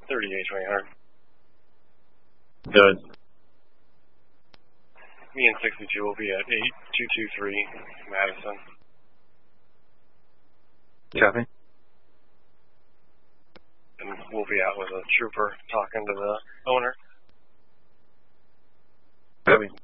38-2000. Good. Me and 62 will be at 8223 Madison. Copy. And we'll be out with a trooper talking to the owner. Copy.